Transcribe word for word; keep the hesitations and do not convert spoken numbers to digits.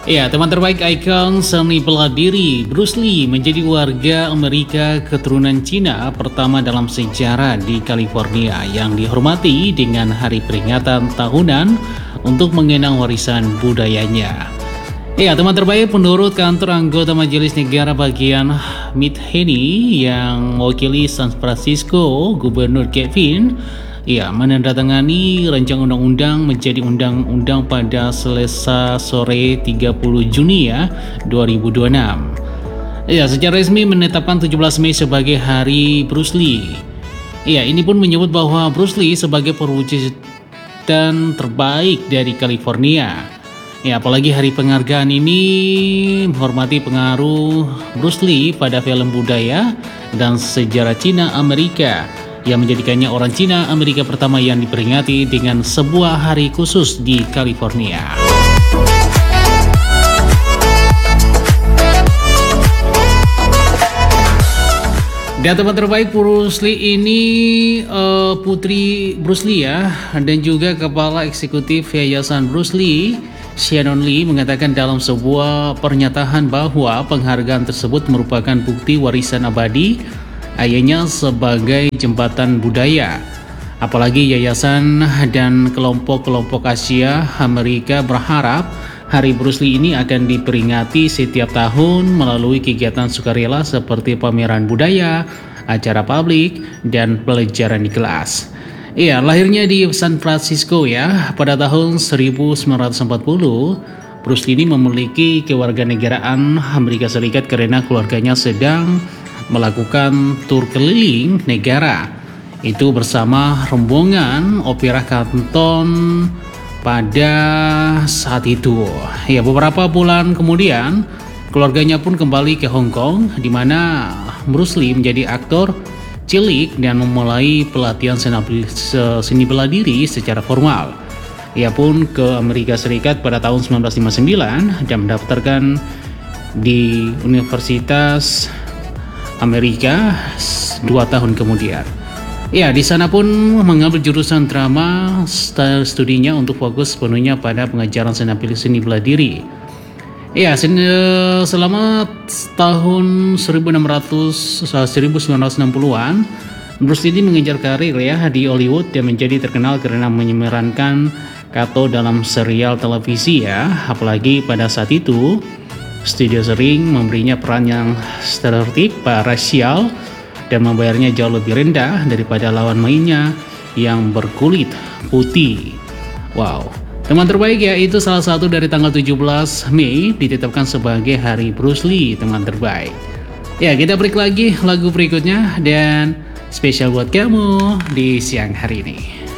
Ya, teman terbaik ikon seni bela diri Bruce Lee menjadi warga Amerika keturunan Cina pertama dalam sejarah di California yang dihormati dengan hari peringatan tahunan untuk mengenang warisan budayanya. Ya, teman terbaik, menurut kantor anggota Majelis Negara bagian Mitt Haney yang mewakili San Francisco, Gubernur Kevin Ya, menandatangani rancangan undang-undang menjadi undang-undang pada Selasa sore tiga puluh Juni ya, dua ribu dua puluh enam. Ya, secara resmi menetapkan tujuh belas Mei sebagai Hari Bruce Lee. Ya, ini pun menyebut bahwa Bruce Lee sebagai perwujudan terbaik dari California. Ya, apalagi hari penghargaan ini menghormati pengaruh Bruce Lee pada film budaya dan sejarah Cina Amerika, yang menjadikannya orang Cina Amerika pertama yang diperingati dengan sebuah hari khusus di California. Dan teman terbaik, Bruce Lee ini uh, putri Bruce Lee ya, dan juga kepala eksekutif Yayasan Bruce Lee, Shannon Lee, mengatakan dalam sebuah pernyataan bahwa penghargaan tersebut merupakan bukti warisan abadi ayahnya sebagai jembatan budaya. Apalagi yayasan dan kelompok-kelompok Asia Amerika berharap Hari Bruce Lee ini akan diperingati setiap tahun melalui kegiatan sukarela seperti pameran budaya, acara publik, dan pelajaran di kelas. Iya, lahirnya di San Francisco ya, pada tahun seribu sembilan ratus empat puluh. Bruce Lee ini memiliki kewarganegaraan Amerika Serikat karena keluarganya sedang melakukan tur keliling negara itu bersama rombongan opera Canton pada saat itu. Ya, beberapa bulan kemudian keluarganya pun kembali ke Hong Kong, di mana Bruce Lee menjadi aktor cilik dan memulai pelatihan seni bela diri secara formal. Ia pun ke Amerika Serikat pada tahun seribu sembilan ratus lima puluh sembilan dan mendaftarkan di Universitas Amerika dua tahun kemudian. Ya, di sana pun mengambil jurusan drama, studinya untuk fokus sepenuhnya pada pengajaran seni bela diri. Ya, selama tahun seribu enam ratus seribu sembilan ratus enam puluhan, Bruce Lee mengejar karir ya di Hollywood dan menjadi terkenal karena memerankan Kato dalam serial televisi ya. Apalagi pada saat itu studio sering memberinya peran yang stereotip rasial dan membayarnya jauh lebih rendah daripada lawan mainnya yang berkulit putih. Wow, teman terbaik ya, itu salah satu dari tanggal tujuh belas Mei ditetapkan sebagai Hari Bruce Lee, teman terbaik. Ya, kita break lagi lagu berikutnya dan spesial buat kamu di siang hari ini.